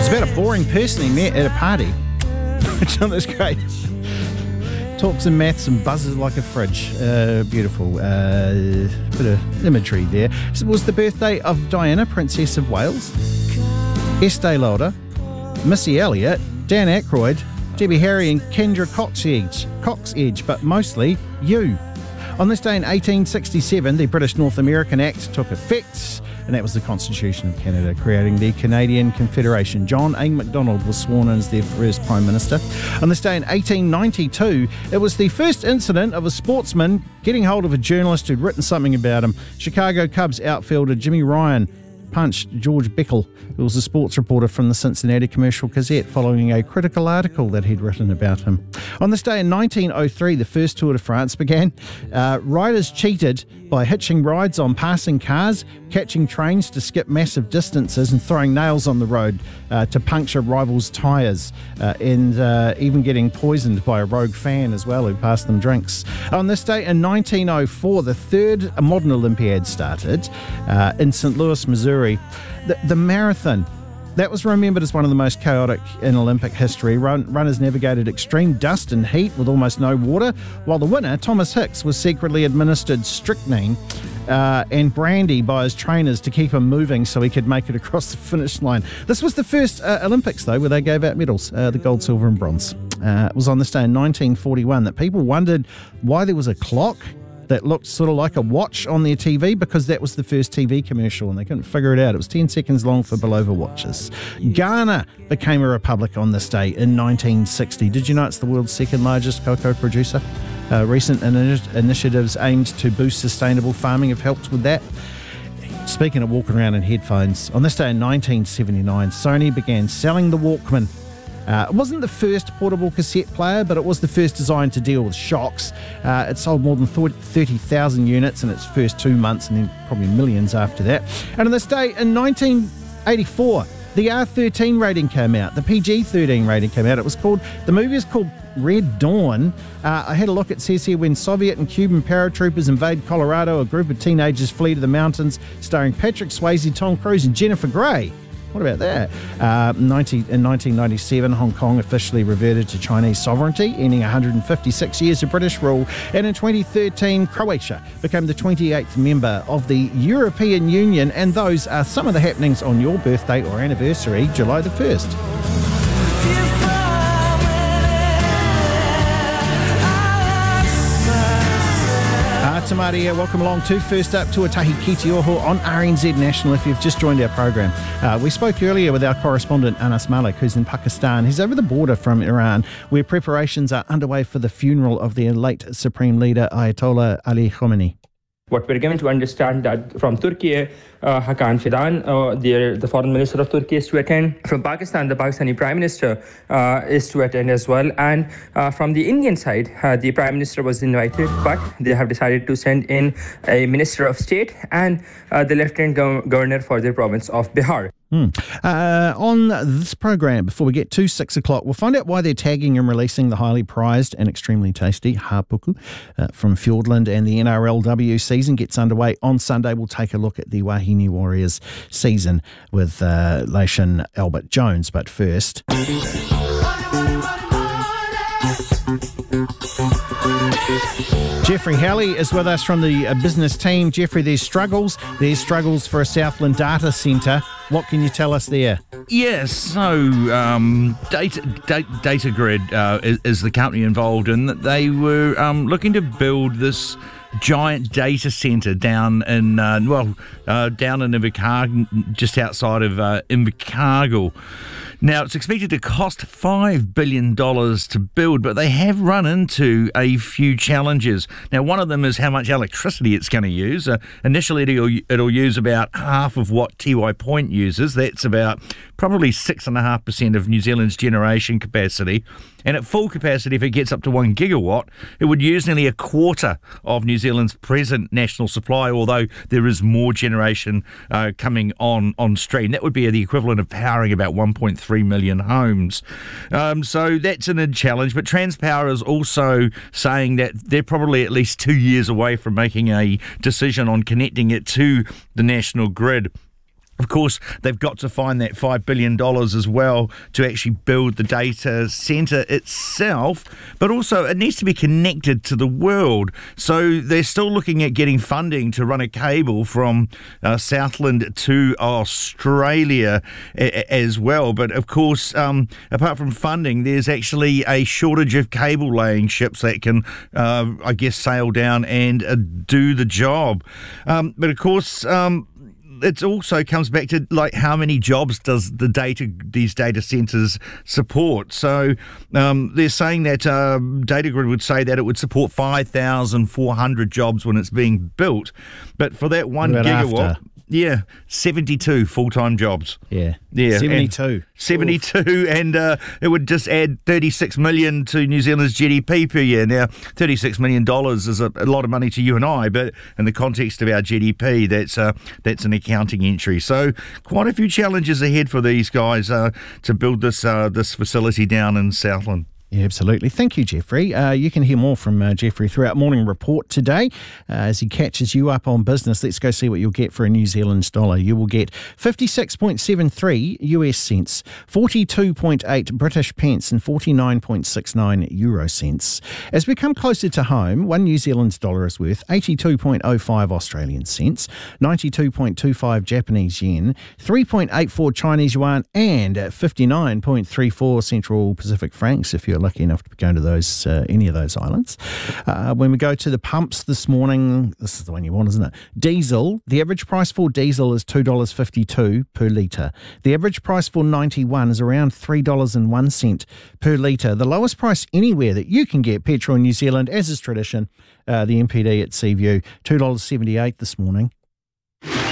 about a boring person he met at a party. Which was great. Talks and maths and buzzes like a fridge. Beautiful. Bit of imagery there. It was the birthday of Diana, Princess of Wales, Estee Lauder, Missy Elliott, Dan Aykroyd, Debbie Harry and Kendra Coxedge, but mostly you. On this day in 1867, the British North American Act took effect, and that was the Constitution of Canada, creating the Canadian Confederation. John A. Macdonald was sworn in as their first Prime Minister. On this day in 1892, it was the first incident of a sportsman getting hold of a journalist who'd written something about him. Chicago Cubs outfielder Jimmy Ryan punched George Bickel, who was a sports reporter from the Cincinnati Commercial Gazette, following a critical article that he'd written about him. On this day in 1903, the first Tour de France began. Riders cheated by hitching rides on passing cars, catching trains to skip massive distances, and throwing nails on the road to puncture rivals' tyres, and even getting poisoned by a rogue fan as well who passed them drinks. On this day in 1904, the third modern Olympiad started in St. Louis, Missouri. The marathon, that was remembered as one of the most chaotic in Olympic history. Runners navigated extreme dust and heat with almost no water, while the winner, Thomas Hicks, was secretly administered strychnine and brandy by his trainers to keep him moving so he could make it across the finish line. This was the first Olympics, though, where they gave out medals, the gold, silver and bronze. It was on this day in 1941 that people wondered why there was a clock that looked sort of like a watch on their TV, because that was the first TV commercial and they couldn't figure it out. It was 10 seconds long for Bulova watches. Ghana became a republic on this day in 1960. Did you know it's the world's second largest cocoa producer? Recent initiatives aimed to boost sustainable farming have helped with that. Speaking of walking around in headphones, on this day in 1979, Sony began selling the Walkman. It wasn't the first portable cassette player, but it was the first designed to deal with shocks. It sold more than 30,000 units in its first 2 months, and then probably millions after that. And on this day in 1984, the R13 rating came out. The PG-13 rating came out. The movie is called Red Dawn. I had a look. It says here, when Soviet and Cuban paratroopers invade Colorado, a group of teenagers flee to the mountains, starring Patrick Swayze, Tom Cruise and Jennifer Grey. What about that? In 1997, Hong Kong officially reverted to Chinese sovereignty, ending 156 years of British rule. And in 2013, Croatia became the 28th member of the European Union. And those are some of the happenings on your birthday or anniversary, July the 1st. Tamaria, welcome along to First Up, Tuatahi Ki Te Oho on RNZ National if you've just joined our program. We spoke earlier with our correspondent Anas Malik, who's in Pakistan. He's over the border from Iran, where preparations are underway for the funeral of the late Supreme Leader Ayatollah Ali Khamenei. What we're given to understand that from Turkey, Hakan Fidan, the foreign minister of Turkey, is to attend. From Pakistan, the Pakistani Prime Minister is to attend as well. And from the Indian side, the Prime Minister was invited, but they have decided to send in a Minister of State and the Lieutenant Governor for the province of Bihar. On this program, before we get to 6 o'clock, we'll find out why they're tagging and releasing the highly prized and extremely tasty hapuku from Fiordland, and the NRLW season gets underway on Sunday. We'll take a look at the Wahine Warriors season with Laishan Albert Jones, but first... Jeffrey Halley is with us from the business team. Jeffrey, there's struggles for a Southland data centre. What can you tell us there? Yes, so Data Grid is the company involved in that. They were looking to build this giant data centre down in Invercargill, just outside of Invercargill. Now, it's expected to cost $5 billion to build, but they have run into a few challenges. Now, one of them is how much electricity it's going to use. Initially, it'll use about half of what Tiwai Point uses. That's about probably 6.5% of New Zealand's generation capacity. And at full capacity, if it gets up to 1 gigawatt, it would use nearly a quarter of New Zealand's present national supply, although there is more generation coming on stream. That would be the equivalent of powering about 1.3 million homes. So that's a challenge. But Transpower is also saying that they're probably at least 2 years away from making a decision on connecting it to the national grid. Of course, they've got to find that $5 billion as well to actually build the data centre itself, but also it needs to be connected to the world. So they're still looking at getting funding to run a cable from Southland to Australia as well. But of course, apart from funding, there's actually a shortage of cable laying ships that can, I guess, sail down and do the job. But of course, it also comes back to like how many jobs does these data centres support? So they're saying that Datagrid would say that it would support 5,400 jobs when it's being built, but for that 1 gigawatt. After? Yeah, 72 full-time jobs. Yeah, 72. 72, and it would just add 36 million to New Zealand's GDP per year. Now, $36 million is a lot of money to you and I, but in the context of our GDP, that's an accounting entry. So quite a few challenges ahead for these guys to build this facility down in Southland. Yeah, absolutely. Thank you, Jeffrey. You can hear more from Jeffrey throughout Morning Report today as he catches you up on business. Let's go see what you'll get for a New Zealand dollar. You will get 56.73 US cents, 42.8 British pence and 49.69 euro cents. As we come closer to home, one New Zealand dollar is worth 82.05 Australian cents, 92.25 Japanese yen, 3.84 Chinese yuan and 59.34 Central Pacific francs if you're lucky enough to be going to those any of those islands. When we go to the pumps this morning, this is the one you want, isn't it? Diesel, the average price for diesel is $2.52 per litre. The average price for 91 is around $3.01 per litre. The lowest price anywhere that you can get petrol in New Zealand, as is tradition, the MPD at Seaview, $2.78 this morning.